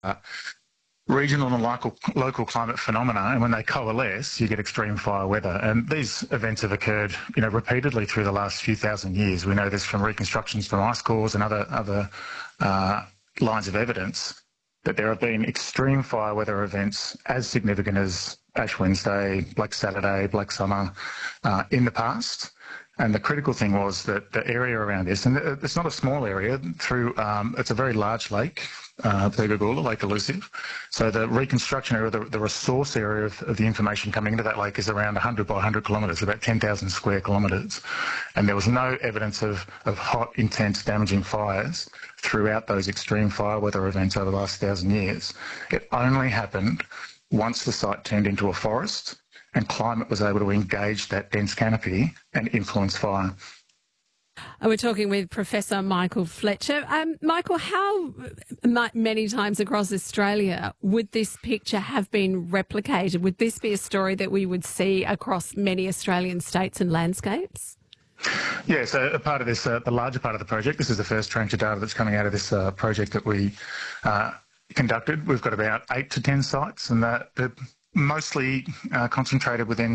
regional and local climate phenomena, and when they coalesce, you get extreme fire weather. And these events have occurred, repeatedly through the last few thousand years. We know this from reconstructions from ice cores and other lines of evidence that there have been extreme fire weather events as significant as Ash Wednesday, Black Saturday, Black Summer in the past. And the critical thing was that the area around this, and it's not a small area, it's a very large lake, Pegagula, Lake Elusive. So the reconstruction area, the resource area of the information coming into that lake is around 100 by 100 kilometres, about 10,000 square kilometres. And there was no evidence of hot, intense, damaging fires throughout those extreme fire weather events over the last 1,000 years. It only happened once the site turned into a forest and climate was able to engage that dense canopy and influence fire. We're talking with Professor Michael Fletcher. Michael, how many times across Australia would this picture have been replicated? Would this be a story that we would see across many Australian states and landscapes? Yeah, so a part of this, the larger part of the project, this is the first tranche of data that's coming out of this project that we conducted. We've got about 8 to 10 sites, and they're mostly concentrated within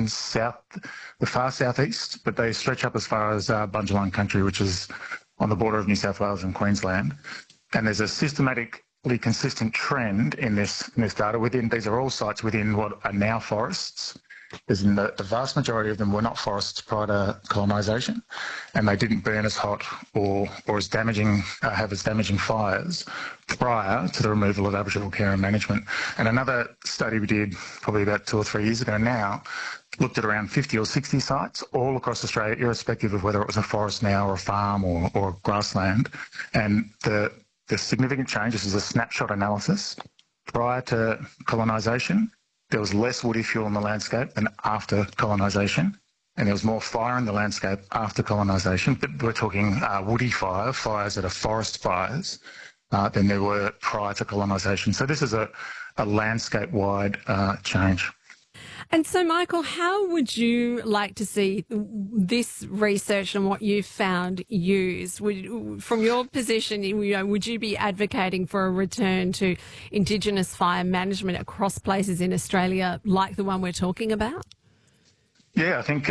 the far southeast, but they stretch up as far as Bundjalung country, which is on the border of New South Wales and Queensland. And there's a systematically consistent trend in this data. These are all sites within what are now forests. The vast majority of them were not forests prior to colonisation, and they didn't burn as hot or as damaging, have as damaging fires prior to the removal of Aboriginal care and management. And another study we did probably about 2 or 3 years ago now looked at around 50 or 60 sites all across Australia, irrespective of whether it was a forest now or a farm or grassland. And the significant change, this is a snapshot analysis, prior to colonisation, there was less woody fuel in the landscape than after colonisation, and there was more fire in the landscape after colonisation. But we're talking woody fires that are forest fires, than there were prior to colonisation. So this is a landscape-wide change. And so, Michael, how would you like to see this research and what you've found used? From your position, would you be advocating for a return to Indigenous fire management across places in Australia like the one we're talking about? Yeah, I think,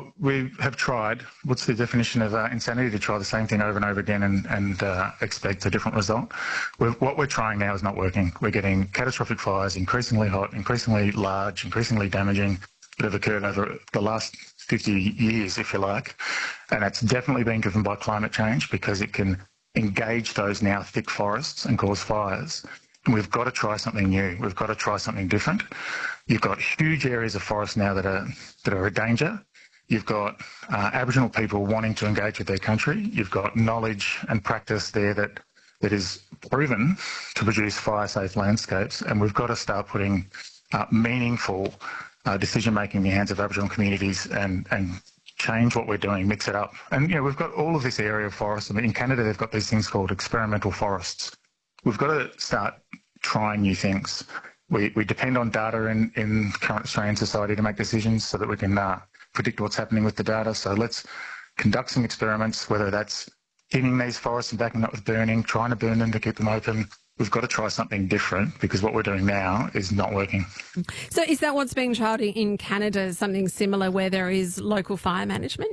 we have tried. What's the definition of insanity? To try the same thing over and over again and expect a different result. What we're trying now is not working. We're getting catastrophic fires, increasingly hot, increasingly large, increasingly damaging, that have occurred over the last 50 years, if you like. And that's definitely been driven by climate change because it can engage those now thick forests and cause fires. And we've got to try something new. We've got to try something different. You've got huge areas of forest now that are a danger. You've got Aboriginal people wanting to engage with their country. You've got knowledge and practice there that is proven to produce fire-safe landscapes. And we've got to start putting meaningful decision-making in the hands of Aboriginal communities and change what we're doing, mix it up. And, we've got all of this area of forest. I mean, in Canada, they've got these things called experimental forests. We've got to start trying new things. We depend on data in current Australian society to make decisions so that we can predict what's happening with the data. So let's conduct some experiments, whether that's hitting these forests and backing up with burning, trying to burn them to keep them open. We've got to try something different because what we're doing now is not working. So is that what's being trialled in Canada, something similar where there is local fire management?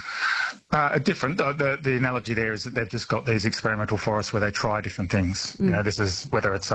Different. The analogy there is that they've just got these experimental forests where they try different things. This is whether it's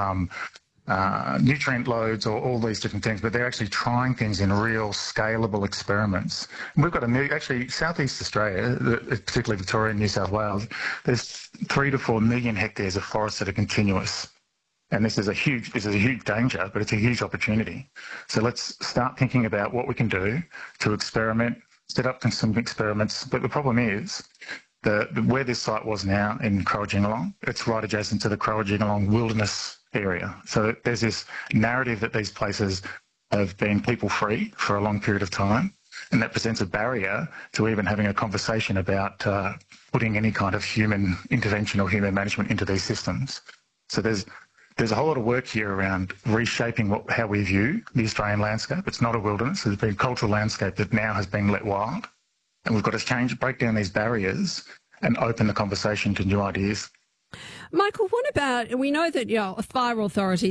nutrient loads or all these different things, but they're actually trying things in real scalable experiments. And we've got actually Southeast Australia, particularly Victoria and New South Wales, there's 3 to 4 million hectares of forests that are continuous. And this is a huge danger, but it's a huge opportunity. So let's start thinking about what we can do to experiment, set up some experiments. But the problem is where this site was now in Kurrajingalong, it's right adjacent to the Kurrajingalong Wilderness area. So there's this narrative that these places have been people-free for a long period of time, and that presents a barrier to even having a conversation about putting any kind of human intervention or human management into these systems. So there's a whole lot of work here around reshaping how we view the Australian landscape. It's not a wilderness. It's been a cultural landscape that now has been let wild. And we've got to break down these barriers and open the conversation to new ideas. Michael, what about, we know that fire authorities